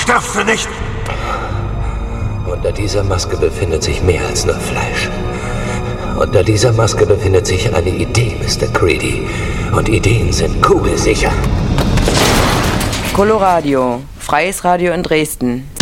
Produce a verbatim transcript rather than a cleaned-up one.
stirbst du nicht? Unter dieser Maske befindet sich mehr als nur Fleisch. Unter dieser Maske befindet sich eine Idee, Mister Creedy. Und Ideen sind kugelsicher. Coloradio, freies Radio in Dresden.